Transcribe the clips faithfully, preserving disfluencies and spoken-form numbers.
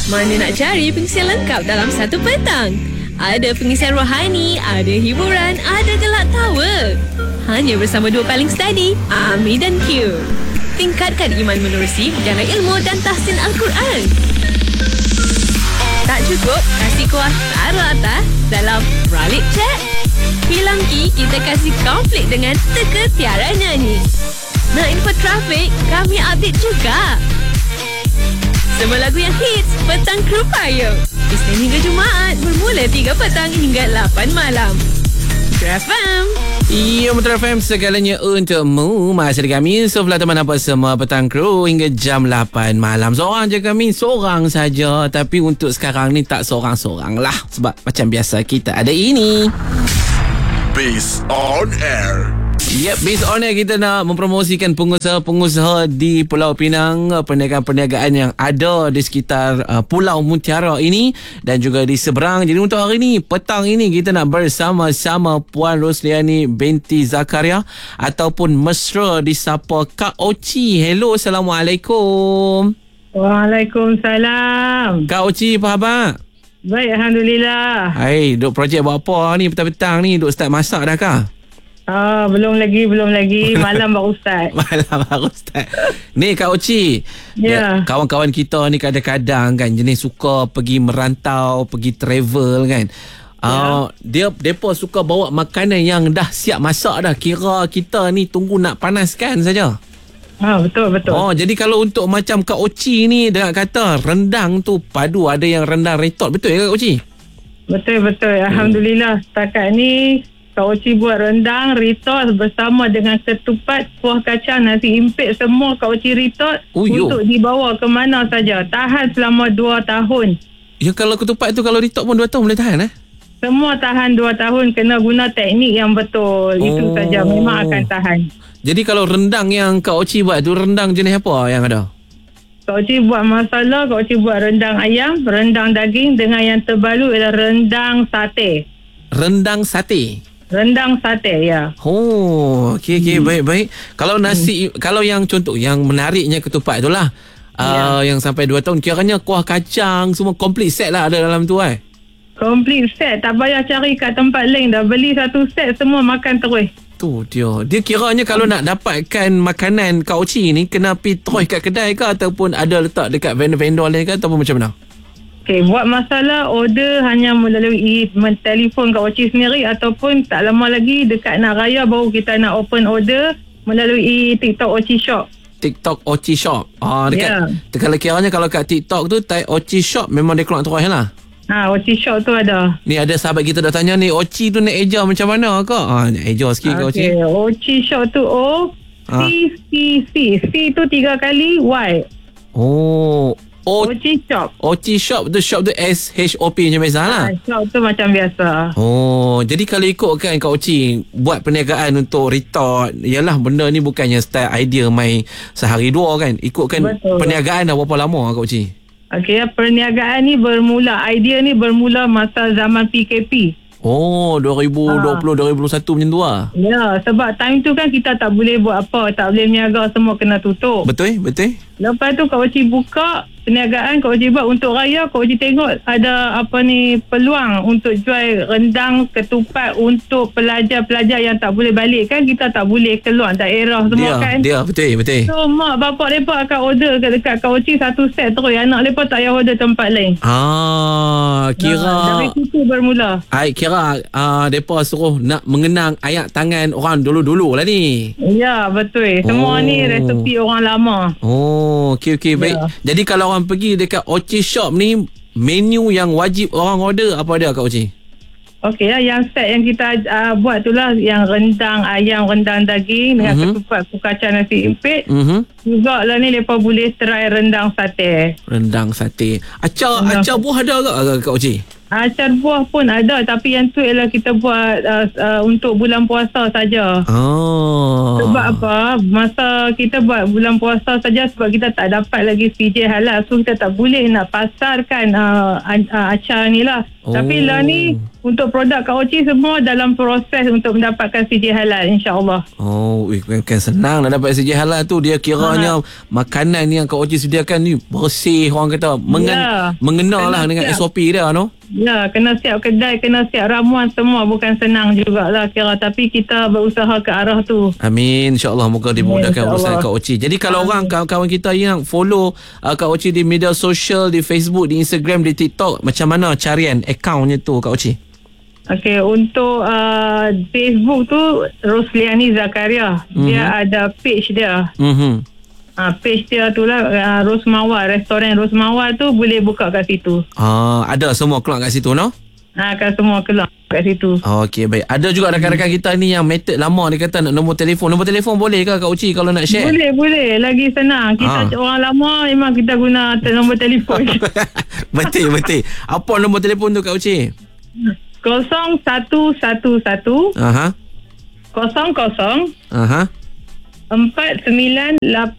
Mana nak cari pengisian lengkap dalam satu petang? Ada pengisian rohani, ada hiburan, ada gelak tawa. Hanya bersama dua paling steady, Ami dan Q. Tingkatkan iman menerusi jana ilmu dan tahsin Al-Quran. Tak cukup, kasih kuah taruh atas dalam Ralik Chat. Hilang Ki, kita kasih konflik dengan teka tiara nyanyi. Nak info trafik, kami update juga. Semua lagu yang hits, Petang Kru Payung. Isnin hingga Jumaat, bermula tiga petang hingga lapan malam. Kru F M. Ya, Metro F M segalanya untukmu. Masih ada kami, Sofla teman apa semua Petang Kru hingga jam lapan malam. Seorang je kami, seorang saja. Tapi untuk sekarang ni tak seorang-seorang lah. Sebab macam biasa kita ada ini. Base on Air. Yep, based on air kita nak mempromosikan pengusaha-pengusaha di Pulau Pinang, perniagaan-perniagaan yang ada di sekitar uh, Pulau Mutiara ini dan juga di seberang. Jadi untuk hari ini, petang ini kita nak bersama-sama Puan Rosliani binti Zakaria ataupun mesra disapa Kak Oci. Hello, Assalamualaikum. Waalaikumsalam. Kak Oci, apa khabar? Baik, Alhamdulillah. Hai, duk projek buat apa ni petang-petang ni? Duk start masak dah kah? Ah, belum lagi, belum lagi. Malam baru start. Malam baru start. Ni Kak Oci. Ya. Kawan-kawan kita ni kadang-kadang kan jenis suka pergi merantau, pergi travel kan. Ya. Uh, dia depa suka bawa makanan yang dah siap masak dah. Kira kita ni tunggu nak panaskan saja. Ah, betul, betul. Oh, jadi kalau untuk macam Kak Oci ni dengan kata rendang tu padu, ada yang rendang retot, betul ya Kak Oci? Betul, betul. Alhamdulillah. Setakat ni Kak Oci buat rendang, ritot bersama dengan ketupat, kuah kacang, nasi impit, semua Kak Oci ritot oh, untuk dibawa ke mana saja. Tahan selama dua tahun. Ya, kalau ketupat tu kalau ritot pun dua tahun boleh tahan eh? Semua tahan dua tahun, kena guna teknik yang betul. Oh. Itu saja, memang akan tahan. Jadi kalau rendang yang Kak Oci buat tu, rendang jenis apa yang ada? Kak Oci buat masala, Kak Oci buat rendang ayam, rendang daging dengan yang terbaru ialah rendang sate. Rendang sate? Rendang sate, ya. Oh, okey okey hmm. baik-baik. Kalau nasi hmm. kalau yang contoh yang menariknya ketupat itulah. Uh, ya. Yang sampai dua tahun kiranya kuah kacang semua komplit set lah ada dalam tu eh. Komplit set, tak payah cari kat tempat lain dah. Beli satu set semua makan terus. Tu dia. Dia kiranya kalau nak dapatkan makanan Kak Oci ni kena pergi terus kat kedai ke ataupun ada letak dekat vendor-vendor lain ke ataupun macam mana? Okey, buat masalah order hanya melalui mentelefon Kak Oci sendiri ataupun tak lama lagi dekat nak raya baru kita nak open order melalui TikTok Oci Shop. TikTok Oci Shop. Ah, dekat yeah. Kalau kiranya kalau kat TikTok tu type Oci Shop memang dia keluar terus lah. Ha, Oci Shop tu ada. Ni ada sahabat kita dah tanya ni, Oci tu nak eja macam mana kak? Ha, nak eja sikit Kak Oci. Okey, Oci Shop tu O C C C. C tu tiga kali Y. Oh, O- Oci Shop. Oci Shop tu, shop tu S H O P macam biasa lah. Ha, shop tu macam biasa. Oh, jadi kalau ikutkan Kak Oci buat perniagaan untuk ritot, yalah benda ni bukannya style idea main sehari dua kan. Ikutkan betul. Perniagaan dah berapa lama Kak Oci? Okey, perniagaan ni bermula, idea ni bermula masa zaman P K P. Oh, dua ribu dua puluh, ha. dua ribu dua puluh satu macam tu lah. Ya, sebab time tu kan kita tak boleh buat apa, tak boleh berniaga, semua kena tutup. Betul, betul. Lepas tu Kak Oci buka perniagaan, Kak Oci buat untuk raya. Kak Oci tengok ada apa ni peluang untuk jual rendang, ketupat untuk pelajar-pelajar yang tak boleh balik kan. Kita tak boleh keluar daerah semua dia, kan. Dia, betul, betul. So mak bapak mereka akan order dekat Kak Oci satu set terus. Anak mereka tak payah order tempat lain. Ah, kira Nah, dari situ bermula. Ai kira ah uh, depa suruh nak mengenang ayat tangan orang dulu-dulu lah ni. Ya, betul. Semua oh. ni resepi orang lama. Oh, okey okey baik. Ya. Jadi kalau orang pergi dekat Oci Shop ni, menu yang wajib orang order apa dia Kak Oci? Okey lah, yang set yang kita uh, buat tu lah yang rendang ayam, rendang daging dengan uh-huh. ketupat, kuah kacang, nasi impit. Uh-huh. Juga lah ni mereka boleh try rendang sate. Rendang sate. Acar, rendang. Acar buah ada ke Kak Oci? Acar buah pun ada, tapi yang tu ialah kita buat uh, uh, untuk bulan puasa saja. Oh. Sebab apa? Masa kita buat bulan puasa saja sebab kita tak dapat lagi C J halal, so kita tak boleh nak pasarkan uh, uh, acar ni lah. Oh. Tapi lah ni untuk produk Kak Oci semua dalam proses untuk mendapatkan C J halal, insya-Allah. Oh, eh, kan senang nak dapat C J halal tu. Dia kiranya ha. makanan yang Kak Oci sediakan ni bersih, orang kata mengen, ya. mengenal lah dengan siap. S O P dia, no? Ya, kena siap kedai, kena siap ramuan, semua bukan senang jugalah kira, tapi kita berusaha ke arah tu. Amin, insya-Allah moga dimudahkan Amin, urusan Kak Oci. Jadi kalau Amin. orang kawan-kawan kita yang follow uh, Kak Oci di media sosial, di Facebook, di Instagram, di TikTok, macam mana carian akaunnya tu Kak Oci? Okey, untuk uh, Facebook tu Rosliani Zakaria. Mm-hmm. Dia ada page dia. Mhm. Ah, page dia tu lah, uh, Rosmawar, restoran Rosmawar tu boleh buka kat situ. Ah, ada semua keluar kat situ, no? Ha, kan semua keluar kat situ. Okey, baik. Ada juga rakan-rakan kita ni yang method lama, dia kata nak nombor telefon. Nombor telefon boleh ke Kak Oci kalau nak share? Boleh, boleh. Lagi senang. Kita Ha. orang lama memang kita guna nombor telefon. betul, betul. Apa nombor telefon tu Kak Oci? kosong satu satu satu Aha. kosong kosong Aha. empat sembilan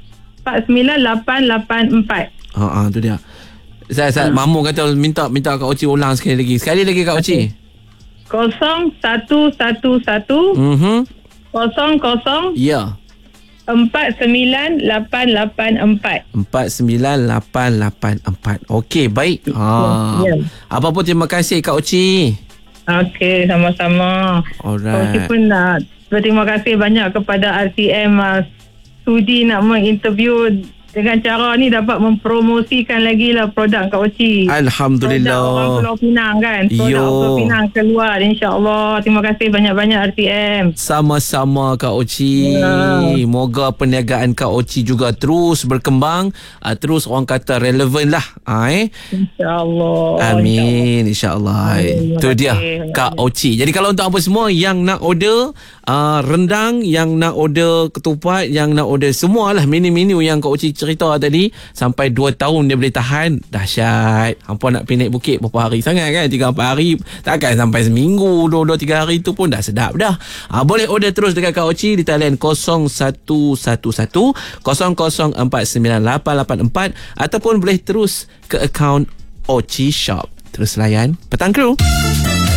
lapan lapan empat. Ha ah, tu dia. Saya saya hmm. mamu kata minta minta Kak Oci ulang sekali lagi. Sekali lagi Kak Oci. kosong satu satu satu Mhm. kosong kosong Ya. empat sembilan lapan lapan empat. empat sembilan lapan lapan empat. Okey, baik. Ha. Ya. Apa pun terima kasih Kak Oci. Okey, sama-sama. Alright. Oci pun nak berterima kasih banyak kepada R T M uh, sudi nak menginterview dengan cara ni dapat mempromosikan lagi lah produk Kak Oci. Alhamdulillah. Produk orang Pulau Pinang kan. Produk Yo. Pulau Pinang keluar, insya-Allah. Terima kasih banyak-banyak R T M. Sama-sama Kak Oci. Ya. Moga perniagaan Kak Oci juga terus berkembang, uh, terus orang kata relevan lah. Uh, eh? InsyaAllah. Amin, insya-Allah. Amin. Itu dia Terima kasih. Kak Oci. Jadi kalau untuk apa semua yang nak order uh, rendang, yang nak order ketupat, yang nak order semualah menu-menu yang Kak Oci cerita tadi, sampai dua tahun dia boleh tahan. Dahsyat. Hampa nak pergi naik bukit berapa hari sangat kan? tiga empat hari. Takkan sampai seminggu, dua dua tiga hari tu pun dah sedap dah. Uh, boleh order terus dekat Kak Oci di talian kosong satu satu satu kosong kosong empat sembilan lapan lapan empat ataupun boleh terus ke akaun Oci Shop. Terus layan Petang Kru.